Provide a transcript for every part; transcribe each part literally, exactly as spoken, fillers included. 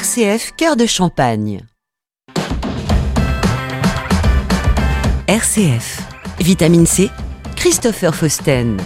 C F Cœur de Champagne. R C F. Vitamine C. Christopher Fausten.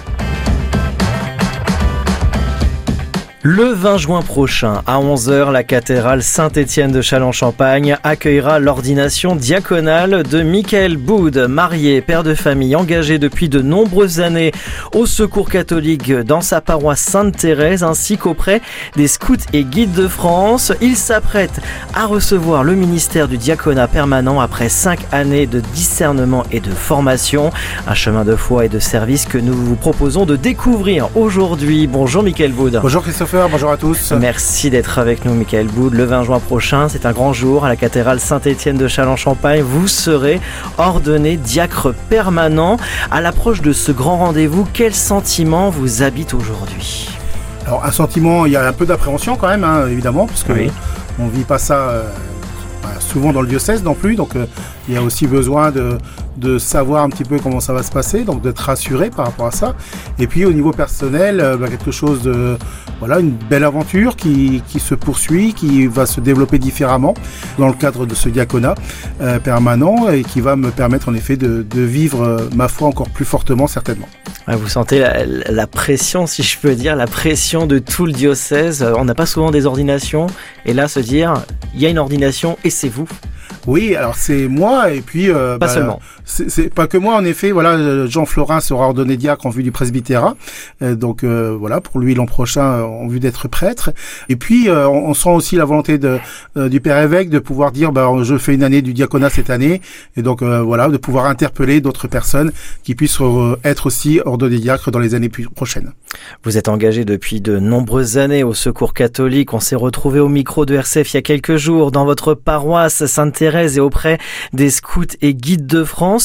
Le vingt juin prochain, à onze heures, la cathédrale Saint-Étienne de Châlons-Champagne accueillera l'ordination diaconale de Michael Boud, marié, père de famille, engagé depuis de nombreuses années au Secours catholique dans sa paroisse Sainte-Thérèse ainsi qu'auprès des scouts et guides de France. Il s'apprête à recevoir le ministère du diaconat permanent après cinq années de discernement et de formation. Un chemin de foi et de service que nous vous proposons de découvrir aujourd'hui. Bonjour Michael Boud. Bonjour Christopher. Bonjour à tous. Merci d'être avec nous Michael Boud. Le vingt juin prochain, c'est un grand jour à la cathédrale Saint-Étienne de Châlons-Champagne. Vous serez ordonné diacre permanent. À l'approche de ce grand rendez-vous, quel sentiment vous habite aujourd'hui ? Alors un sentiment, il y a un peu d'appréhension quand même, hein, évidemment, parce que oui. on ne vit pas ça euh, souvent dans le diocèse non plus, donc euh, il y a aussi besoin de, de savoir un petit peu comment ça va se passer, donc d'être rassuré par rapport à ça. Et puis au niveau personnel, euh, bah, quelque chose de, voilà, une belle aventure qui, qui se poursuit, qui va se développer différemment dans le cadre de ce diaconat euh, permanent et qui va me permettre en effet de, de vivre euh, ma foi encore plus fortement certainement. Vous sentez la, la pression, si je peux dire, la pression de tout le diocèse. On n'a pas souvent des ordinations et là se dire, il y a une ordination et c'est vous. Oui, alors c'est moi et puis euh, pas bah, seulement. C'est, c'est pas que moi en effet. Voilà, Jean Florin sera ordonné diacre en vue du presbytérat, euh, donc euh, voilà pour lui l'an prochain euh, en vue d'être prêtre. Et puis euh, on, on sent aussi la volonté de, euh, du père évêque de pouvoir dire bah je fais une année du diaconat cette année et donc euh, voilà de pouvoir interpeller d'autres personnes qui puissent euh, être aussi ordonnées diacres dans les années prochaines. Vous êtes engagé depuis de nombreuses années au Secours catholique. On s'est retrouvé au micro de R C F il y a quelques jours dans votre paroisse Sainte-Thérèse et auprès des scouts et guides de France.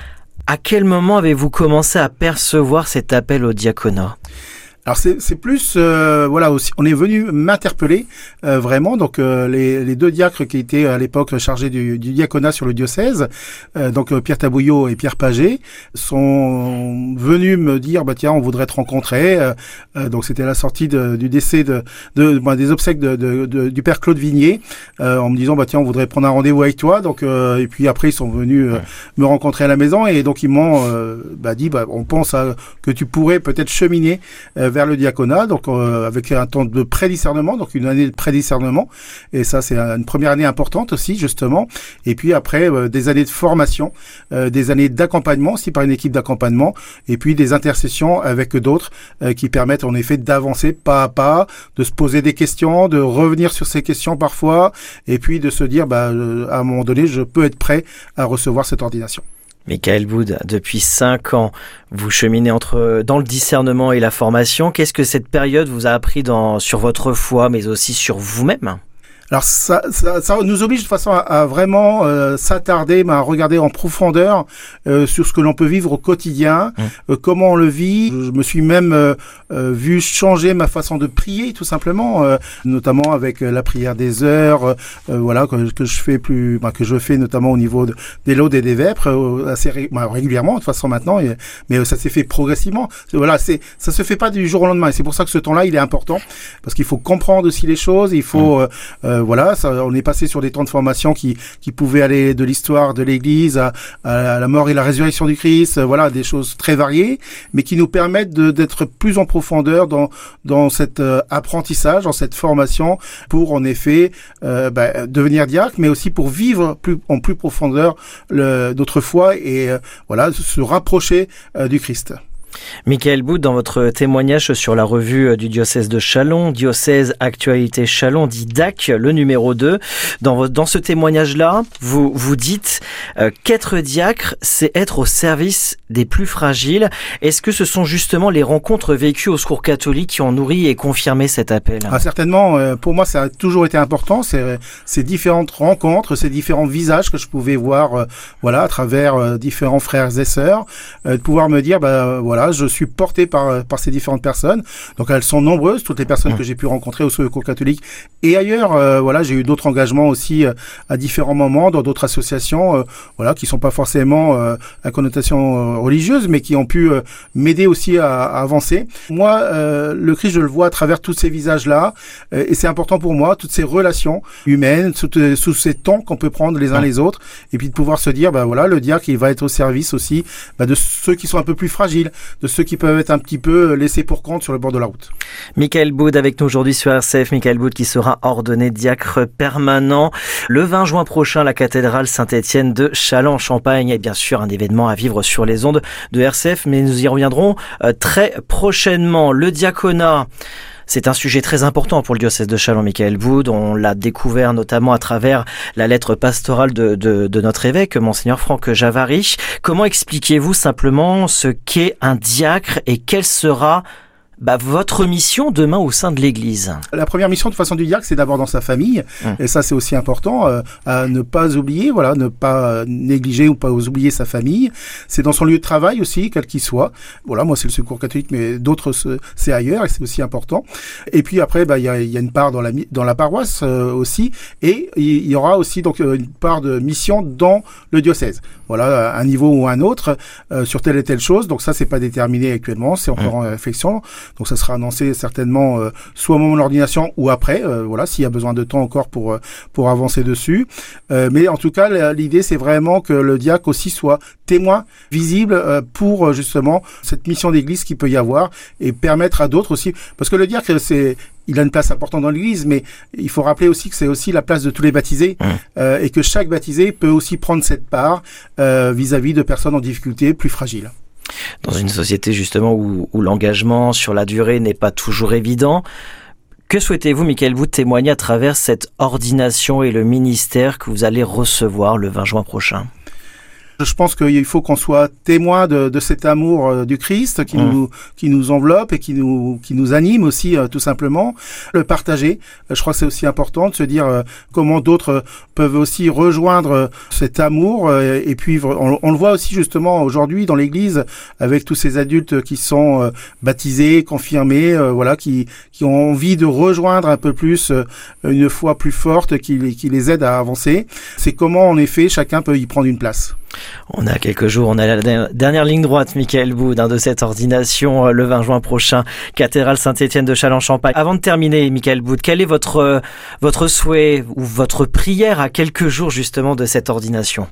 À quel moment avez-vous commencé à percevoir cet appel au diaconat ? Alors c'est, c'est plus euh, voilà aussi on est venu m'interpeller euh, vraiment donc euh, les, les deux diacres qui étaient à l'époque chargés du, du diaconat sur le diocèse euh, donc euh, Pierre Tabouillot et Pierre Paget sont venus me dire bah tiens on voudrait te rencontrer euh, euh, donc c'était à la sortie de, du décès de, de bah, des obsèques de, de, de, du père Claude Vignier euh, en me disant bah tiens on voudrait prendre un rendez-vous avec toi donc euh, et puis après ils sont venus euh, me rencontrer à la maison et donc ils m'ont euh, bah, dit bah on pense à, que tu pourrais peut-être cheminer euh, vers le diaconat, donc euh, avec un temps de prédiscernement, donc une année de prédiscernement, et ça c'est une première année importante aussi justement, et puis après euh, des années de formation, euh, des années d'accompagnement aussi par une équipe d'accompagnement, et puis des intercessions avec d'autres euh, qui permettent en effet d'avancer pas à pas, de se poser des questions, de revenir sur ces questions parfois, et puis de se dire bah euh, à un moment donné je peux être prêt à recevoir cette ordination. Michael Boud, depuis cinq ans, vous cheminez entre dans le discernement et la formation. Qu'est-ce que cette période vous a appris dans, sur votre foi, mais aussi sur vous-même ? Alors ça, ça, ça nous oblige de façon à, à vraiment euh, s'attarder, à regarder en profondeur euh, sur ce que l'on peut vivre au quotidien, mmh. euh, comment on le vit. Je me suis même euh, euh, vu changer ma façon de prier, tout simplement, euh, notamment avec euh, la prière des heures, euh, voilà que, que je fais plus, bah, que je fais notamment au niveau de, des laudes et des vêpres euh, assez ré, bah, régulièrement de toute façon maintenant, et, mais euh, ça s'est fait progressivement. Voilà, c'est ça se fait pas du jour au lendemain. Et c'est pour ça que ce temps-là il est important parce qu'il faut comprendre aussi les choses. Il faut mmh. euh, Euh, voilà, ça, on est passé sur des temps de formation qui qui pouvaient aller de l'histoire de l'Église à, à la mort et la résurrection du Christ, euh, voilà, des choses très variées, mais qui nous permettent de, d'être plus en profondeur dans dans cet euh, apprentissage, dans cette formation, pour en effet euh, bah, devenir diacre, mais aussi pour vivre plus en plus profondeur le, notre foi et euh, voilà, se rapprocher euh, du Christ. Michael Boud, dans votre témoignage sur la revue du diocèse de Châlons, Diocèse Actualité Châlons, dit D A C, le numéro deux, dans, votre, dans ce témoignage-là, vous, vous dites euh, qu'être diacre, c'est être au service des plus fragiles. Est-ce que ce sont justement les rencontres vécues au Secours catholique qui ont nourri et confirmé cet appel ? Ah, certainement, euh, pour moi ça a toujours été important, c'est, ces différentes rencontres, ces différents visages que je pouvais voir euh, voilà, à travers euh, différents frères et sœurs, euh, de pouvoir me dire, bah, voilà, voilà, je suis porté par par ces différentes personnes. Donc elles sont nombreuses, toutes les personnes mmh. que j'ai pu rencontrer au Secours catholique et ailleurs. Euh, voilà, j'ai eu d'autres engagements aussi euh, à différents moments dans d'autres associations, euh, voilà, qui sont pas forcément euh, à connotation euh, religieuse, mais qui ont pu euh, m'aider aussi à, à avancer. Moi, euh, le Christ, je le vois à travers tous ces visages-là, euh, et c'est important pour moi, toutes ces relations humaines, sous, sous ces temps qu'on peut prendre les uns les autres, et puis de pouvoir se dire, bah voilà, le diacre, il va être au service aussi bah, de ceux qui sont un peu plus fragiles, de ceux qui peuvent être un petit peu laissés pour compte sur le bord de la route. Michael Boud avec nous aujourd'hui sur R C F. Michael Boud qui sera ordonné diacre permanent le vingt juin prochain à la cathédrale Saint-Étienne de Châlons-en-Champagne. Et bien sûr, un événement à vivre sur les ondes de R C F, mais nous y reviendrons euh, très prochainement. Le diaconat, c'est un sujet très important pour le diocèse de Châlons, Michael Boud. On l'a découvert notamment à travers la lettre pastorale de, de, de notre évêque, Monseigneur Franck Javary. Comment expliquez-vous simplement ce qu'est un diacre et quelle sera Bah, votre mission demain au sein de l'Église? La première mission de façon du diacre, c'est d'abord dans sa famille, mmh. et ça c'est aussi important, euh, à ne pas oublier, voilà, ne pas négliger ou pas oublier sa famille. C'est dans son lieu de travail aussi, quel qu'il soit. Voilà, moi c'est le Secours catholique, mais d'autres c'est ailleurs et c'est aussi important. Et puis après, bah il y a, y a une part dans la dans la paroisse euh, aussi, et il y aura aussi donc une part de mission dans le diocèse. Voilà, à un niveau ou un autre euh, sur telle et telle chose. Donc ça c'est pas déterminé actuellement, c'est encore mmh. en réflexion. Donc ça sera annoncé certainement euh, soit au moment de l'ordination ou après, euh, voilà, s'il y a besoin de temps encore pour euh, pour avancer dessus. Euh, mais en tout cas, l'idée c'est vraiment que le diacre aussi soit témoin visible euh, pour euh, justement cette mission d'église qu'il peut y avoir et permettre à d'autres aussi, parce que le diacre c'est il a une place importante dans l'Église, mais il faut rappeler aussi que c'est aussi la place de tous les baptisés, mmh. euh, et que chaque baptisé peut aussi prendre cette part euh, vis-à-vis de personnes en difficulté, plus fragiles. Dans une société justement où, où l'engagement sur la durée n'est pas toujours évident, que souhaitez-vous, Michael Boud, témoigner à travers cette ordination et le ministère que vous allez recevoir le vingt juin prochain? Je pense qu'il faut qu'on soit témoin de, de cet amour euh, du Christ qui mmh. nous qui nous enveloppe et qui nous qui nous anime aussi euh, tout simplement. Le partager, euh, je crois que c'est aussi important de se dire euh, comment d'autres euh, peuvent aussi rejoindre euh, cet amour euh, et puis on, on le voit aussi justement aujourd'hui dans l'Église avec tous ces adultes qui sont euh, baptisés, confirmés, euh, voilà, qui qui ont envie de rejoindre un peu plus euh, une foi plus forte qui qui les aide à avancer. C'est comment en effet chacun peut y prendre une place. On a quelques jours, on a la dernière ligne droite, Michael Boud, hein, de cette ordination le vingt juin prochain, cathédrale Saint-Étienne de Châlons-en-Champagne. Avant de terminer, Michael Boud, quel est votre, votre souhait ou votre prière à quelques jours justement de cette ordination?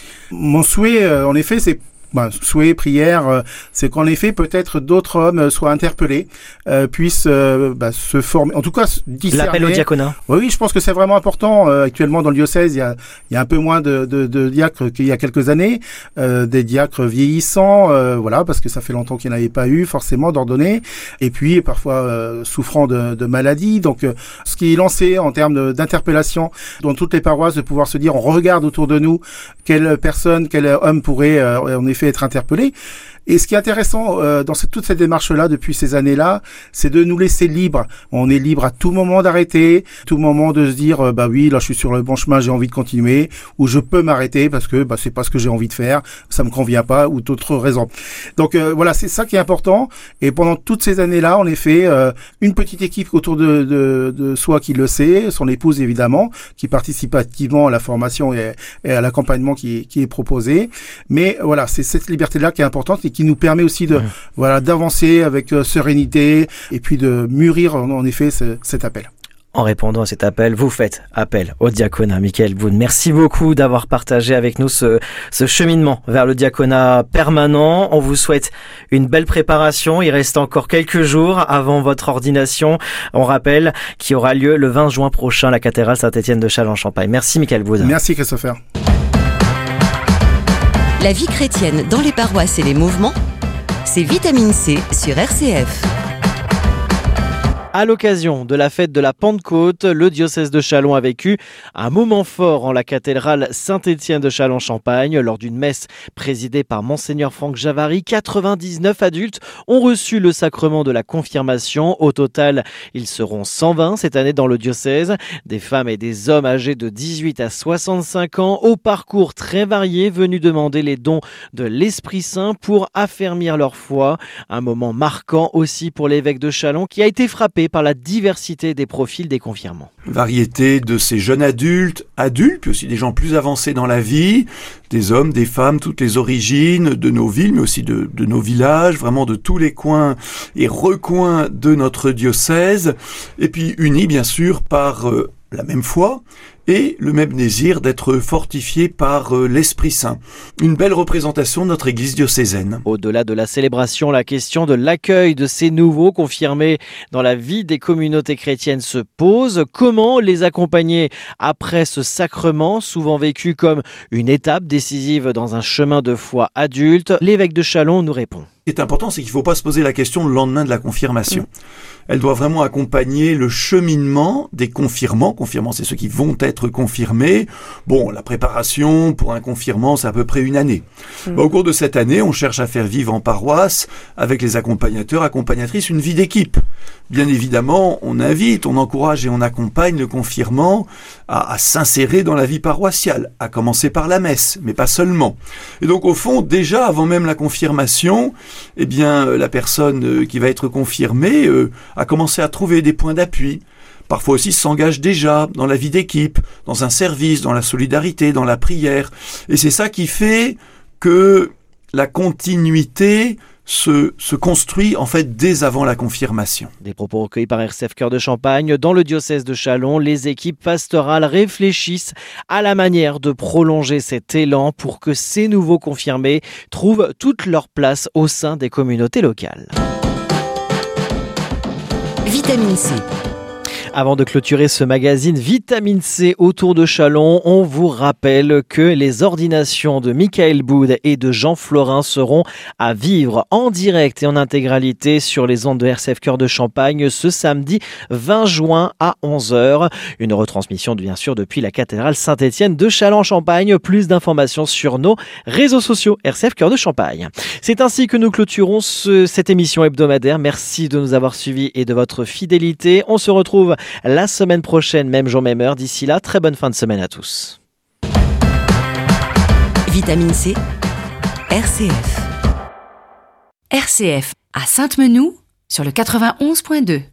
Mon souhait, euh, en effet, c'est Ben, souhait, prière, euh, c'est qu'en effet peut-être d'autres hommes euh, soient interpellés, euh, puissent euh, bah, se former, en tout cas discerner. L'appel au diaconat. Oui, oui, je pense que c'est vraiment important. Euh, actuellement dans le diocèse, il y a, il y a un peu moins de, de, de diacres qu'il y a quelques années, euh, des diacres vieillissants, euh, voilà, parce que ça fait longtemps qu'il n'y en avait pas eu forcément d'ordonnés, et puis parfois euh, souffrant de, de maladies. Donc, euh, ce qui est lancé en termes d'interpellation dans toutes les paroisses, de pouvoir se dire, on regarde autour de nous quelle personne, quel homme pourrait euh, en effet être interpellé. Et ce qui est intéressant euh, dans cette, toute cette démarche-là, depuis ces années-là, c'est de nous laisser libres. On est libre à tout moment d'arrêter, tout moment de se dire, euh, bah oui, là je suis sur le bon chemin, j'ai envie de continuer, ou je peux m'arrêter parce que bah, c'est pas ce que j'ai envie de faire, ça me convient pas, ou d'autres raisons. Donc euh, voilà, c'est ça qui est important. Et pendant toutes ces années-là, en effet, euh, une petite équipe autour de, de, de soi qui le sait, son épouse évidemment, qui participe activement à la formation et, et à l'accompagnement qui, qui est proposé. Mais voilà, c'est cette liberté-là qui est importante et qui nous permet aussi de, mmh. voilà, d'avancer avec euh, sérénité et puis de mûrir en, en effet ce, cet appel. En répondant à cet appel, vous faites appel au diaconat. Michael Boud, merci beaucoup d'avoir partagé avec nous ce, ce cheminement vers le diaconat permanent. On vous souhaite une belle préparation. Il reste encore quelques jours avant votre ordination. On rappelle qu'il aura lieu le vingt juin prochain à la cathédrale Saint-Étienne de Châlons-en-Champagne. Merci Michael Boud. Merci Christopher. La vie chrétienne dans les paroisses et les mouvements, c'est Vitamine C sur R C F. À l'occasion de la fête de la Pentecôte, le diocèse de Châlons a vécu un moment fort en la cathédrale Saint-Étienne de Châlons-Champagne. Lors d'une messe présidée par Monseigneur Franck Javary, quatre-vingt-dix-neuf adultes ont reçu le sacrement de la confirmation. Au total, ils seront cent vingt cette année dans le diocèse. Des femmes et des hommes âgés de dix-huit à soixante-cinq ans, au parcours très varié, venus demander les dons de l'Esprit Saint pour affermir leur foi. Un moment marquant aussi pour l'évêque de Châlons qui a été frappé par la diversité des profils des confirmants. Variété de ces jeunes adultes, adultes, puis aussi des gens plus avancés dans la vie, des hommes, des femmes, toutes les origines de nos villes, mais aussi de, de nos villages, vraiment de tous les coins et recoins de notre diocèse, et puis unis bien sûr par euh, la même foi et le même désir d'être fortifié par euh, l'Esprit Saint. Une belle représentation de notre Église diocésaine. Au-delà de la célébration, la question de l'accueil de ces nouveaux confirmés dans la vie des communautés chrétiennes se pose. Comment les accompagner après ce sacrement, souvent vécu comme une étape décisive dans un chemin de foi adulte? L'évêque de Châlons nous répond. Ce qui est important, c'est qu'il ne faut pas se poser la question le lendemain de la confirmation. Elle doit vraiment accompagner le cheminement des confirmants. Confirmants, c'est ceux qui vont être confirmés. Bon, la préparation pour un confirmant, c'est à peu près une année. Mmh. Bah, au cours de cette année, on cherche à faire vivre en paroisse, avec les accompagnateurs, accompagnatrices, une vie d'équipe. Bien évidemment, on invite, on encourage et on accompagne le confirmant à, à s'insérer dans la vie paroissiale, à commencer par la messe, mais pas seulement. Et donc, au fond, déjà, avant même la confirmation, eh bien, la personne qui va être confirmée euh, a commencé à trouver des points d'appui. Parfois aussi s'engage déjà dans la vie d'équipe, dans un service, dans la solidarité, dans la prière. Et c'est ça qui fait que la continuité se, se construit en fait dès avant la confirmation. Des propos recueillis par R C F Cœur de Champagne. Dans le diocèse de Châlons, les équipes pastorales réfléchissent à la manière de prolonger cet élan pour que ces nouveaux confirmés trouvent toute leur place au sein des communautés locales. Vitamine C. Avant de clôturer ce magazine Vitamine C autour de Châlons, on vous rappelle que les ordinations de Michael Boud et de Jean Florin seront à vivre en direct et en intégralité sur les ondes de R C F Cœur de Champagne ce samedi vingt juin à onze heures. Une retransmission bien sûr depuis la cathédrale Saint-Étienne de Châlons-Champagne. Plus d'informations sur nos réseaux sociaux R C F Cœur de Champagne. C'est ainsi que nous clôturons ce, cette émission hebdomadaire. Merci de nous avoir suivis et de votre fidélité. On se retrouve la semaine prochaine, même jour, même heure. D'ici là, très bonne fin de semaine à tous. Vitamine C, R C F. R C F à Sainte-Menou sur le quatre-vingt-onze point deux.